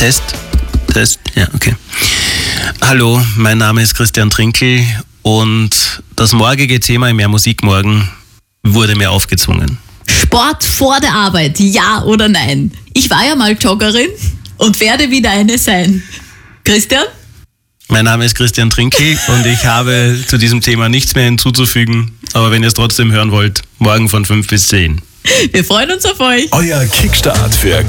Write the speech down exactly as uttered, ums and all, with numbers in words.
Test, Test, ja, okay. Hallo, mein Name ist Christian Trinkel und das morgige Thema im Mehr Musik morgen wurde mir aufgezwungen. Sport vor der Arbeit, ja oder nein? Ich war ja mal Joggerin und werde wieder eine sein. Christian? Mein Name ist Christian Trinkel und ich habe zu diesem Thema nichts mehr hinzuzufügen. Aber wenn ihr es trotzdem hören wollt, morgen von fünf bis zehn. Wir freuen uns auf euch. Euer Kickstart für